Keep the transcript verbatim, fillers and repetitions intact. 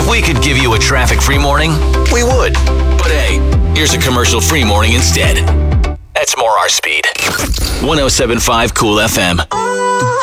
we could give you a traffic-free morning, we would. But hey, here's a commercial-free morning instead. That's more our speed. one oh seven point five Cool F M.